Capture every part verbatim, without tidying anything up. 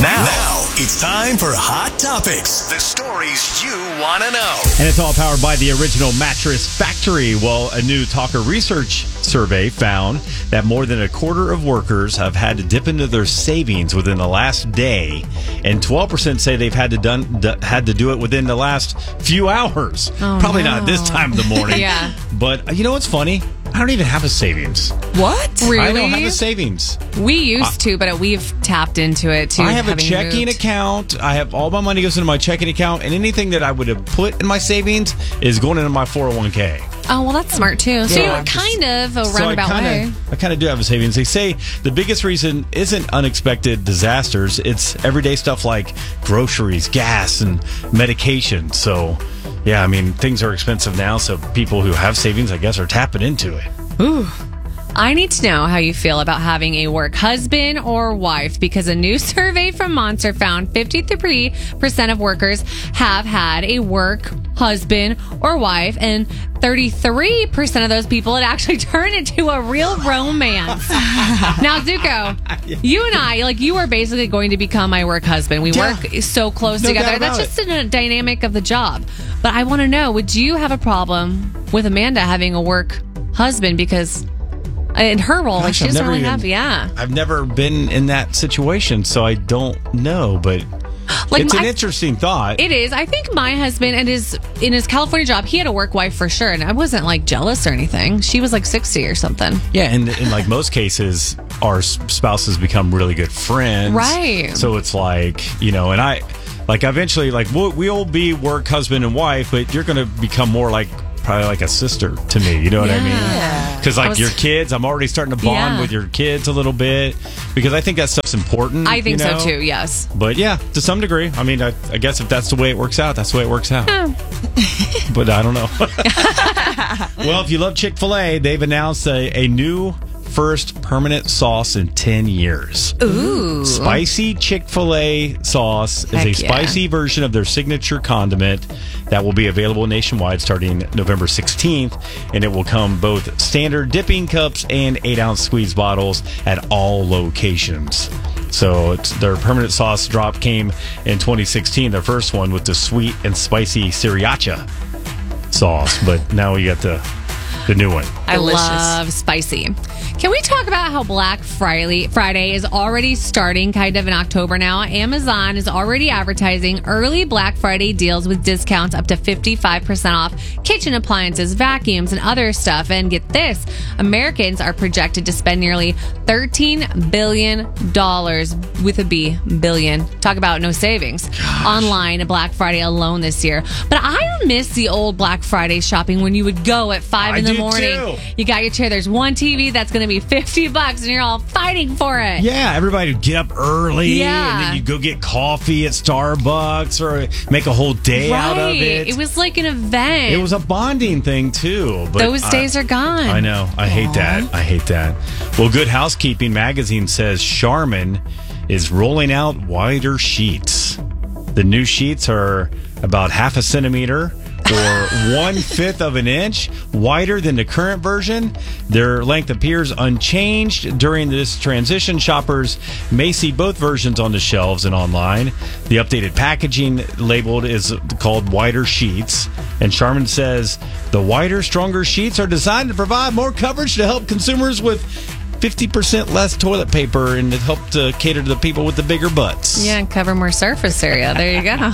Now, it's time for Hot Topics. The stories you want to know. And it's all powered by the Original Mattress Factory. Well, a new Talker Research survey found that more than a quarter of workers have had to dip into their savings within the last day, and twelve percent say they've had to done d- had to do it within the last few hours. Oh, Probably no. not at this time of the morning. Yeah. But you know what's funny? I don't even have a savings. What? Really? I don't have a savings. We used to, but we've tapped into it too. I have a having checking moved. account. I have all my money goes into my checking account, and anything that I would have put in my savings is going into my four oh one k. Oh, well, that's smart too. So Yeah, you're I'm just- kind of a So I roundabout kinda, way. I kind of do have a savings. They say the biggest reason isn't unexpected disasters. It's everyday stuff like groceries, gas, and medication. So, yeah, I mean, things are expensive now. So people who have savings, I guess, are tapping into it. Ooh. I need to know how you feel about having a work husband or wife, because a new survey from Monster found fifty-three percent of workers have had a work husband or wife, and thirty-three percent of those people had actually turned into a real romance. Now, Zuko, you and I, like, you are basically going to become my work husband. We Yeah. work so close No together. doubt That's about just a dynamic of the job. But I want to know, would you have a problem with Amanda having a work husband? Because in her role, like, Gosh, she I've doesn't never really even- have, yeah. I've never been in that situation, so I don't know. But Like, it's an my- interesting thought. It is. I think my husband and his in his California job, he had a work wife for sure, and I wasn't like jealous or anything. She was like sixty or something. Yeah, and in like most cases, our s- spouses become really good friends. Right. So it's like, you know, and I, like, eventually, like, we'll, we'll be work husband and wife, but you're going to become more like, probably like a sister to me. You know what I mean? Yeah. Because, I like, was- your kids, I'm already starting to bond Yeah. with your kids a little bit, because I think that stuff's important. I think you know? so too. Yes. But yeah, to some degree. I mean, I, I guess if that's the way it works out, that's the way it works out. But I don't know. Well, if you love Chick-fil-A, they've announced a, a new first permanent sauce in ten years. Ooh. Spicy Chick-fil-A sauce is Heck a yeah. spicy version of their signature condiment that will be available nationwide starting November sixteenth, and it will come both standard dipping cups and eight ounce squeeze bottles at all locations. So it's, their permanent sauce drop came in twenty sixteen, their first one, with the sweet and spicy sriracha sauce, but now we got the the new one. I Delicious. love spicy. Can we talk about how Black Friday Friday is already starting kind of in October now? Amazon is already advertising early Black Friday deals with discounts up to fifty-five percent off kitchen appliances, vacuums, and other stuff. And get this, Americans are projected to spend nearly thirteen billion dollars with a B, billion. Talk about no savings. Online at Black Friday alone this year. But I miss the old Black Friday shopping when you would go at five I in the do morning. too. You got your chair. There's one T V that's going to be fifty bucks, and you're all fighting for it. Yeah, everybody would get up early, Yeah. and then you'd go get coffee at Starbucks or make a whole day out of it. It was like an event. It was a bonding thing too. But Those I- days are gone. I know. I hate that. I hate that. Well, Good Housekeeping magazine says Charmin is rolling out wider sheets. The new sheets are about half a centimeter or one fifth of an inch wider than the current version. Their length appears unchanged during this transition. Shoppers may see both versions on the shelves and online. The updated packaging labeled is called Wider Sheets. And Charmin says the wider, stronger sheets are designed to provide more coverage to help consumers with fifty percent less toilet paper, and it helped to cater to the people with the bigger butts. Yeah, and cover more surface area. There you go.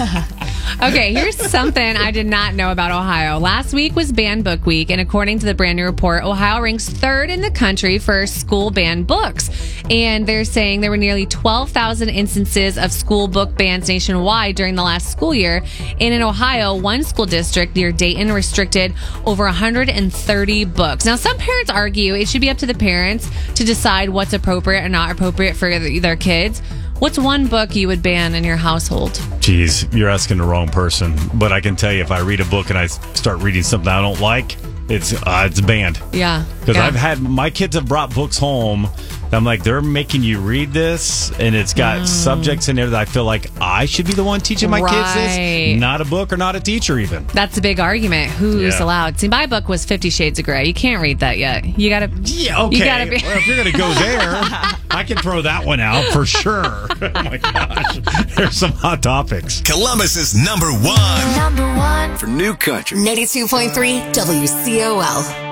Okay, here's something I did not know about Ohio. Last week was Banned Book Week, and according to the brand new report, Ohio ranks third in the country for school banned books. And they're saying there were nearly twelve thousand instances of school book bans nationwide during the last school year. And in Ohio, one school district near Dayton restricted over one hundred thirty books. Now, some parents argue it should be up to the parents to decide what's appropriate and not appropriate for their kids. What's one book you would ban in your household? Jeez, you're asking the wrong person. But I can tell you, if I read a book and I start reading something I don't like, it's uh, it's banned. Yeah. Because yeah. I've had, my kids have brought books home I'm like, they're making you read this, and it's got mm. subjects in there that I feel like I should be the one teaching my right. kids this, not a book or not a teacher even. That's a big argument. Who's yeah. allowed? See, my book was Fifty Shades of Grey. You can't read that yet. You gotta. Yeah, okay. You gotta be- well, if you're gonna go there, I can throw that one out for sure. Oh my gosh, there's some hot topics. Columbus's number one, number one for New Country ninety-two point three W C O L.